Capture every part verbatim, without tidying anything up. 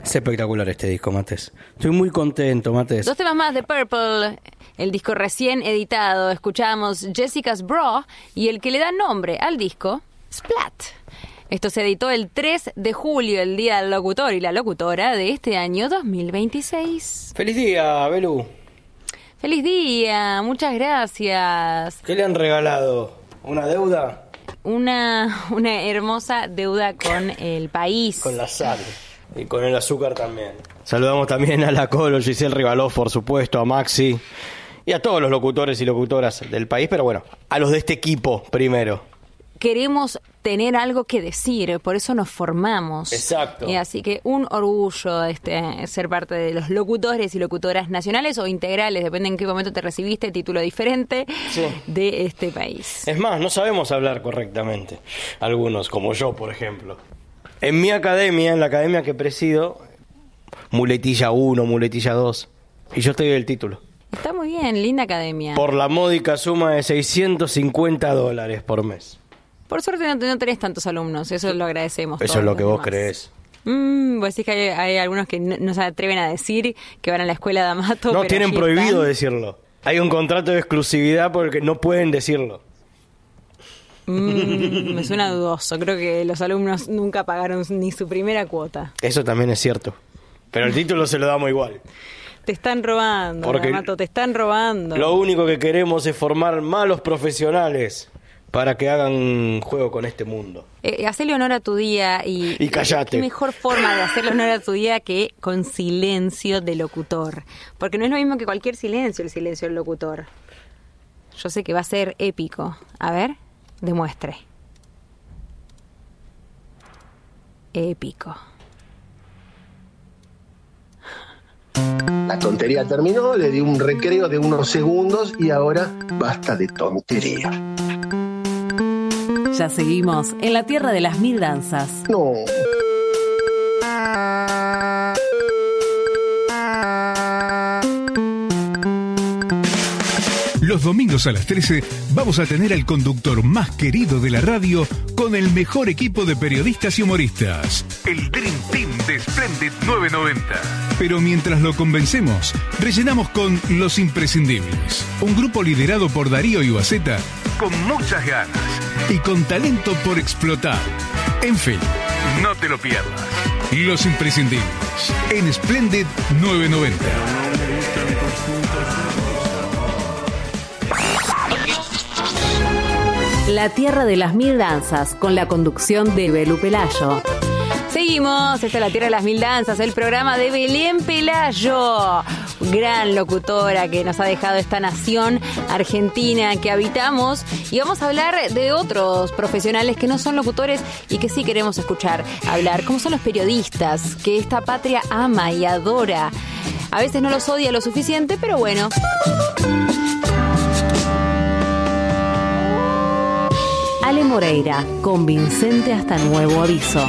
Es espectacular este disco, Mates. Estoy muy contento, Mates. Dos temas más de Purple, el disco recién editado. Escuchamos Jessica's Bra y el que le da nombre al disco, Splat. Esto se editó el tres de julio, el día del locutor y la locutora de este año dos mil veintiséis. ¡Feliz día, Belu! ¡Feliz día! Muchas gracias. ¿Qué le han regalado? ¿Una deuda? Una, una hermosa deuda con el país. Con la sal. Y con el azúcar también. Saludamos también a la Colo, Giselle Rivalov, por supuesto, a Maxi y a todos los locutores y locutoras del país, pero bueno, a los de este equipo primero. Queremos tener algo que decir, por eso nos formamos. Exacto. Y así que un orgullo este, ser parte de los locutores y locutoras nacionales o integrales, depende en qué momento te recibiste, título diferente, sí, de este país. Es más, no sabemos hablar correctamente, algunos, como yo, por ejemplo. En mi academia, en la academia que presido, muletilla uno, muletilla dos, y yo estoy del título. Está muy bien, linda academia. Por la módica suma de seiscientos cincuenta dólares por mes. Por suerte no, no tenés tantos alumnos, eso lo agradecemos. Eso es lo que vos creés. Mm, vos decís que hay, hay algunos que no, no se atreven a decir que van a la escuela de Amato. No, pero tienen prohibido están. decirlo. Hay un contrato de exclusividad porque no pueden decirlo. Mm, me suena dudoso. Creo que los alumnos nunca pagaron ni su primera cuota. Eso también es cierto. Pero el título se lo damos igual. Te están robando, porque Amato, te están robando. Lo único que queremos es formar malos profesionales para que hagan juego con este mundo. Eh, hacerle honor a tu día y... Y callate. Qué mejor forma de hacerle honor a tu día que con silencio de locutor. Porque no es lo mismo que cualquier silencio, el silencio del locutor. Yo sé que va a ser épico. A ver, demuestre. Épico. La tontería terminó, le di un recreo de unos segundos y ahora basta de tontería. Ya seguimos en la tierra de las mil danzas. No. Los domingos a las trece vamos a tener al conductor más querido de la radio con el mejor equipo de periodistas y humoristas. El Dream Team de Splendid novecientos noventa. Pero mientras lo convencemos, rellenamos con Los Imprescindibles. Un grupo liderado por Darío Ibaceta con muchas ganas y con talento por explotar. En fin, no te lo pierdas. Los Imprescindibles en Splendid novecientos noventa. La tierra de las mil danzas, con la conducción de Belu Pelayo. Seguimos, esta es la tierra de las mil danzas, el programa de Belén Pelayo, gran locutora que nos ha dejado esta nación argentina que habitamos, y vamos a hablar de otros profesionales que no son locutores y que sí queremos escuchar hablar, como son los periodistas, que esta patria ama y adora. A veces no los odia lo suficiente, pero bueno. Ale Moreira, convincente hasta nuevo aviso.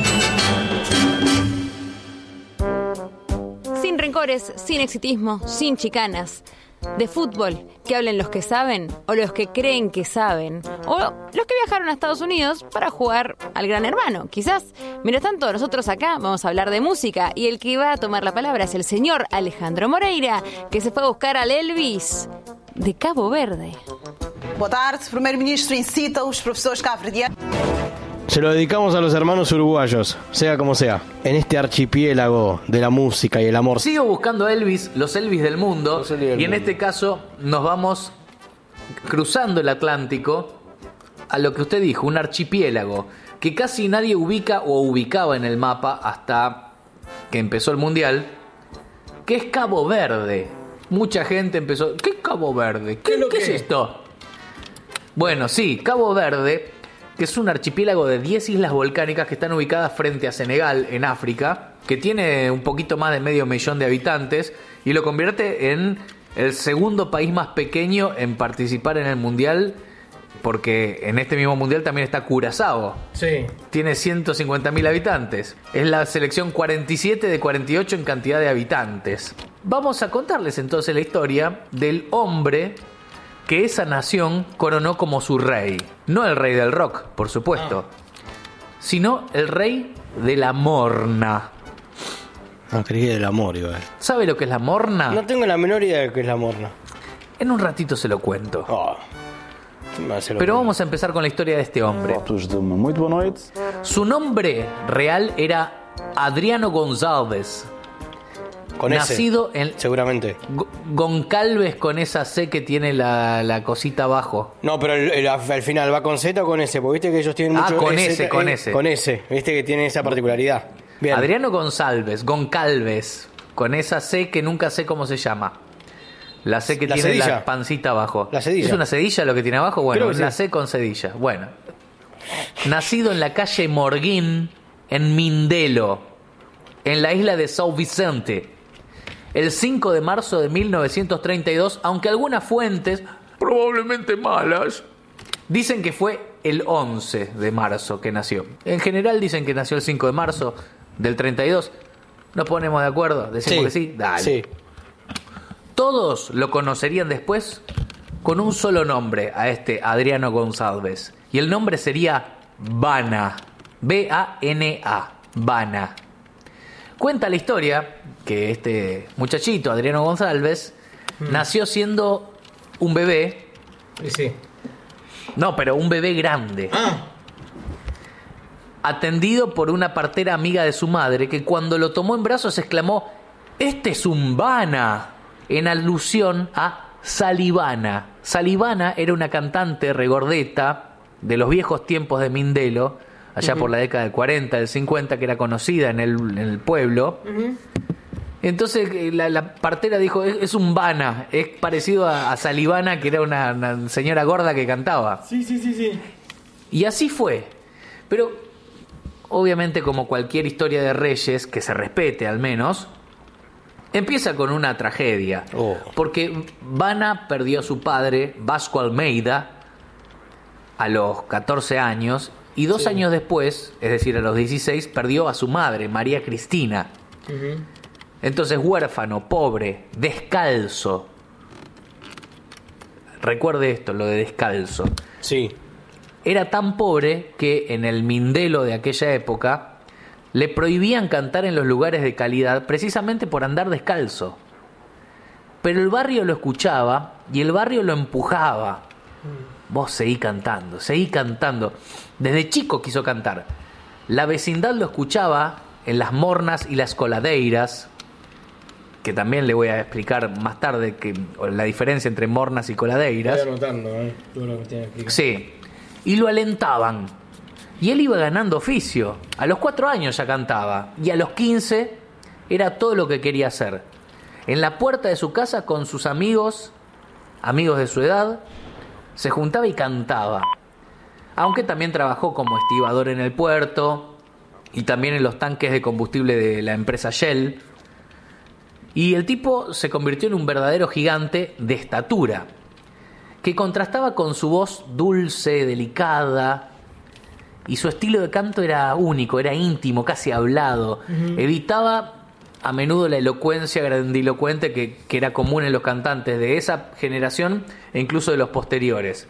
Sin rencores, sin exitismo, sin chicanas. De fútbol, que hablen los que saben o los que creen que saben, o los que viajaron a Estados Unidos para jugar al Gran Hermano, quizás. Mientras tanto, nosotros acá vamos a hablar de música y el que va a tomar la palabra es el señor Alejandro Moreira, que se fue a buscar al Elvis de Cabo Verde. Boa tarde, primeiro-ministro incita os professores cabo-verdianos. Se lo dedicamos a los hermanos uruguayos, sea como sea, en este archipiélago de la música y el amor. Sigo buscando a Elvis, los Elvis del mundo, Elvis del y en mundo. este caso nos vamos cruzando el Atlántico a lo que usted dijo, un archipiélago que casi nadie ubica o ubicaba en el mapa hasta que empezó el Mundial, que es Cabo Verde. Mucha gente empezó, ¿qué es Cabo Verde? ¿Qué, ¿Qué es lo ¿qué que es es? esto? Bueno, sí, Cabo Verde, que es un archipiélago de diez islas volcánicas que están ubicadas frente a Senegal, en África, que tiene un poquito más de medio millón de habitantes y lo convierte en el segundo país más pequeño en participar en el Mundial, porque en este mismo Mundial también está Curazao. Sí. Tiene ciento cincuenta mil habitantes. Es la selección cuarenta y siete de cuarenta y ocho en cantidad de habitantes. Vamos a contarles entonces la historia del hombre que esa nación coronó como su rey. No el rey del rock, por supuesto, Ah. sino el rey de la morna. No, creí que del amor iba a ver. ¿Sabe lo que es la morna? No tengo la menor idea de qué es la morna. En un ratito se lo cuento. Oh, Pero vamos a empezar con la historia de este hombre. Muito boa noite. Su nombre real era Adriano González. Con Nacido ese, en... seguramente. G- Goncalves con esa C que tiene la, la cosita abajo. No, pero el, el, al final, ¿va con Z o con S? Porque viste que ellos tienen Ah, mucho... con S, S, con eh, S. Con S, viste que tiene esa particularidad. Bien. Adriano González, Goncalves, con esa C que nunca sé cómo se llama. La C que La tiene cedilla. la pancita abajo. La cedilla. ¿Es una cedilla lo que tiene abajo? Bueno, Creo que la sí. C con cedilla. Bueno. Nacido en la calle Morguín, en Mindelo, en la isla de São Vicente, el cinco de marzo de mil novecientos treinta y dos, aunque algunas fuentes, probablemente malas, dicen que fue el once de marzo que nació. En general dicen que nació el cinco de marzo del treinta y dos. ¿Nos ponemos de acuerdo? ¿Decimos Sí. que sí? Dale. Sí. Todos lo conocerían después con un solo nombre a este Adriano González. Y el nombre sería Bana. B A N A. Bana. Cuenta la historia que este muchachito, Adriano González, mm. nació siendo un bebé. Sí. No, pero un bebé grande. Ah. Atendido por una partera amiga de su madre que cuando lo tomó en brazos exclamó: "Este es un Bana", en alusión a Salivana. Salivana era una cantante regordeta de los viejos tiempos de Mindelo, allá uh-huh. por la década del cuarenta, del cincuenta, que era conocida en el, en el pueblo. Uh-huh. Entonces la, la partera dijo: es, es un Bana, es parecido a, a Salivana, que era una, una señora gorda que cantaba. Sí, sí, sí, sí. Y así fue. Pero obviamente, como cualquier historia de reyes, que se respete al menos, empieza con una tragedia. Oh. Porque Bana perdió a su padre, Vasco Almeida, a los catorce años, y dos sí. años después, es decir, a los dieciséis, perdió a su madre, María Cristina. Uh-huh. Entonces, huérfano, pobre, descalzo. Recuerde esto, lo de descalzo. Sí. Era tan pobre que en el Mindelo de aquella época le prohibían cantar en los lugares de calidad precisamente por andar descalzo. Pero el barrio lo escuchaba y el barrio lo empujaba. Vos seguí cantando, seguí cantando. Desde chico quiso cantar. La vecindad lo escuchaba en las mornas y las coladeiras, que también le voy a explicar más tarde que la diferencia entre mornas y coladeiras. Estoy anotando, ¿eh? Todo lo que tiene que explicar. Sí. Y lo alentaban. Y él iba ganando oficio. A los cuatro años ya cantaba. Y a los quince era todo lo que quería hacer. En la puerta de su casa con sus amigos, amigos de su edad, se juntaba y cantaba. Aunque también trabajó como estibador en el puerto y también en los tanques de combustible de la empresa Shell. Y el tipo se convirtió en un verdadero gigante de estatura, que contrastaba con su voz dulce, delicada, y su estilo de canto era único, era íntimo, casi hablado. Uh-huh. Evitaba a menudo la elocuencia grandilocuente que, que era común en los cantantes de esa generación e incluso de los posteriores.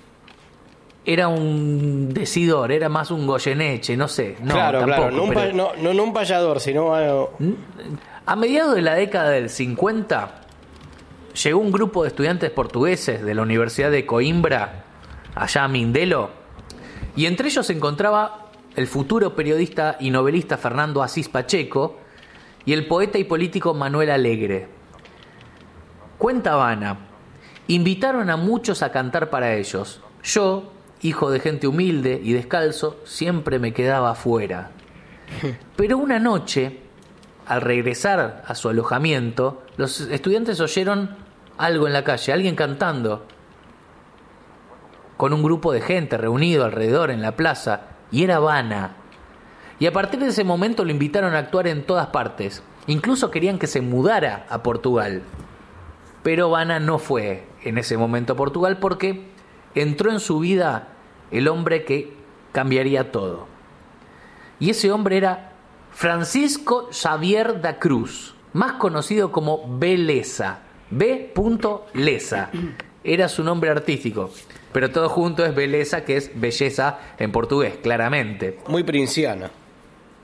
Era un decidor, era más un Goyeneche, no sé. No, claro, tampoco, claro, no un, pero... pa- no, no, no un payador, sino algo... A mediados de la década del cincuenta, llegó un grupo de estudiantes portugueses de la Universidad de Coimbra, allá a Mindelo, y entre ellos se encontraba el futuro periodista y novelista Fernando Asís Pacheco y el poeta y político Manuel Alegre. Cuenta Bana: invitaron a muchos a cantar para ellos. Yo, hijo de gente humilde y descalzo, siempre me quedaba afuera. Pero una noche, al regresar a su alojamiento, los estudiantes oyeron algo en la calle, alguien cantando, con un grupo de gente reunido alrededor en la plaza, y era Bana. Y a partir de ese momento lo invitaron a actuar en todas partes. Incluso querían que se mudara a Portugal. Pero Bana no fue en ese momento a Portugal porque entró en su vida el hombre que cambiaría todo. Y ese hombre era Francisco Xavier da Cruz, más conocido como Beleza. B. Leza. Era su nombre artístico. Pero todo junto es Beleza, que es belleza en portugués, claramente. Muy princiana.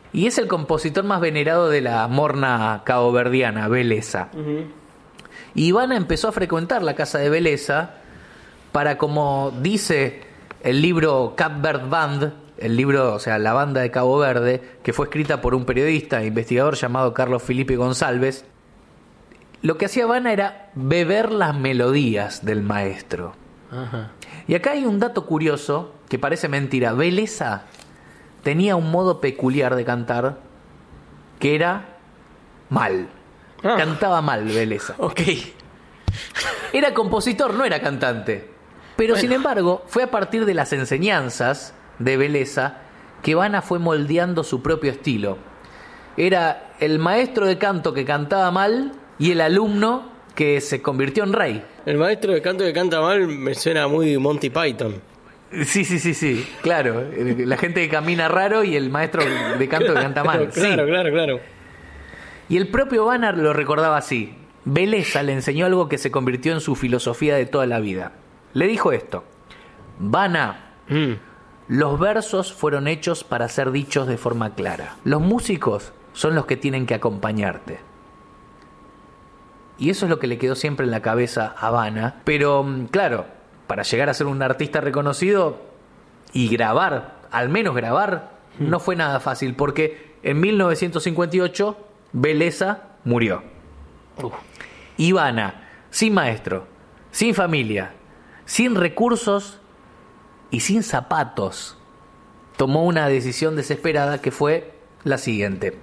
Y es el compositor más venerado de la morna caboverdiana, Beleza. Uh-huh. Y Ivana empezó a frecuentar la casa de Beleza para, como dice el libro Cap Verde Band, el libro, o sea, la banda de Cabo Verde, que fue escrita por un periodista e investigador llamado Carlos Felipe González, lo que hacía Ivana era beber las melodías del maestro. Uh-huh. Y acá hay un dato curioso que parece mentira. Beleza tenía un modo peculiar de cantar que era mal. Ah. Cantaba mal Beleza. Ok. Era compositor, no era cantante. Pero bueno, sin embargo, fue a partir de las enseñanzas de Beleza que Ivana fue moldeando su propio estilo. Era el maestro de canto que cantaba mal y el alumno que se convirtió en rey. El maestro de canto que canta mal me suena muy Monty Python. Sí, sí, sí, sí, claro. La gente que camina raro y el maestro de canto que canta mal. Claro, sí. claro, claro. Y el propio Ivana lo recordaba así. Beleza le enseñó algo que se convirtió en su filosofía de toda la vida. Le dijo esto: Ivana, mm. los versos fueron hechos para ser dichos de forma clara. Los músicos son los que tienen que acompañarte. Y eso es lo que le quedó siempre en la cabeza a Ivana. Pero, claro, para llegar a ser un artista reconocido y grabar, al menos grabar, mm. no fue nada fácil, porque en mil novecientos cincuenta y ocho Beleza murió. Uh. Ivana, sin maestro, sin familia, sin recursos y sin zapatos, tomó una decisión desesperada que fue la siguiente.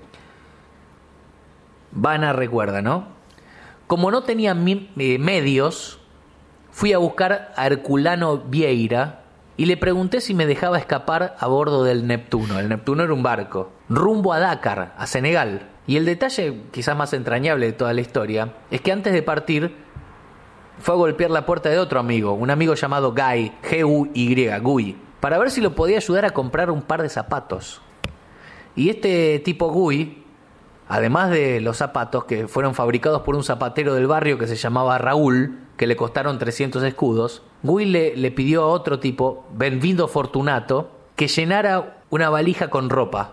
Ivana recuerda, ¿no? Como no tenía mi- eh, medios, fui a buscar a Herculano Vieira y le pregunté si me dejaba escapar a bordo del Neptuno. El Neptuno era un barco, rumbo a Dakar, a Senegal. Y el detalle quizás más entrañable de toda la historia es que antes de partir fue a golpear la puerta de otro amigo, un amigo llamado Guy, G U Y, Guy, para ver si lo podía ayudar a comprar un par de zapatos. Y este tipo Guy, además de los zapatos que fueron fabricados por un zapatero del barrio que se llamaba Raúl, que le costaron trescientos escudos, Guy le, le pidió a otro tipo, Benvido Fortunato, que llenara una valija con ropa.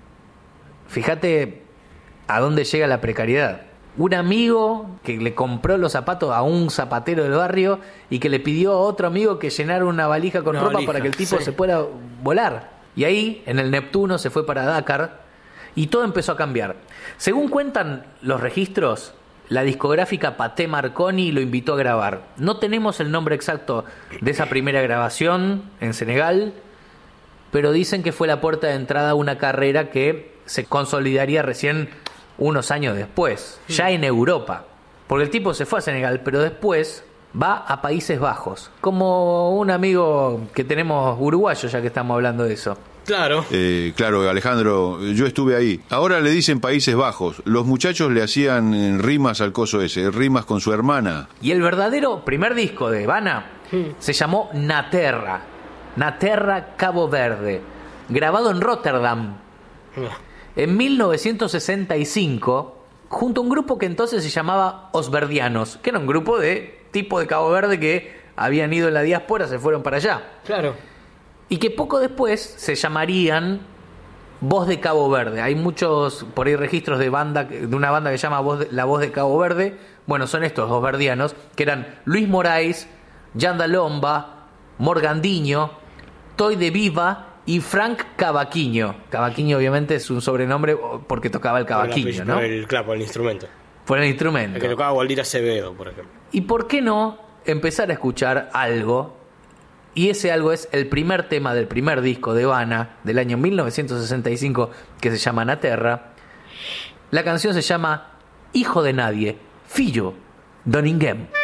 Fíjate a dónde llega la precariedad. Un amigo que le compró los zapatos a un zapatero del barrio y que le pidió a otro amigo que llenara una valija con una ropa valija, para que el tipo sí. se pueda volar. Y ahí, en el Neptuno, se fue para Dakar y todo empezó a cambiar. Según cuentan los registros, la discográfica Pathé Marconi lo invitó a grabar. No tenemos el nombre exacto de esa primera grabación en Senegal, pero dicen que fue la puerta de entrada a una carrera que se consolidaría recién unos años después, ya en Europa. Porque el tipo se fue a Senegal, pero después va a Países Bajos, como un amigo que tenemos uruguayo, ya que estamos hablando de eso. Claro. Eh, claro, Alejandro, yo estuve ahí. Ahora le dicen Países Bajos. Los muchachos le hacían rimas al coso ese, rimas con su hermana. Y el verdadero primer disco de Ivana hmm. se llamó Naterra. Naterra Cabo Verde, grabado en Rotterdam. En mil novecientos sesenta y cinco, junto a un grupo que entonces se llamaba Os Verdianos, que era un grupo de tipo de Cabo Verde que habían ido en la diáspora, se fueron para allá. Claro. Y que poco después se llamarían Voz de Cabo Verde. Hay muchos, por ahí, registros de banda, de una banda que se llama Voz de, La Voz de Cabo Verde. Bueno, son estos, Os Verdianos, que eran Luis Moraes, Yanda Lomba, Morgandinho, Toy de Viva y Frank Cavaquinho. Cavaquinho obviamente es un sobrenombre porque tocaba el cavaquinho, por ¿no? Por el, claro, por el instrumento. Por el instrumento. El que tocaba Waldir Acevedo, por ejemplo. ¿Y por qué no empezar a escuchar algo? Y ese algo es el primer tema del primer disco de Ivana del año mil novecientos sesenta y cinco, que se llama Naterra. La canción se llama Hijo de Nadie, Fillo Doninguem.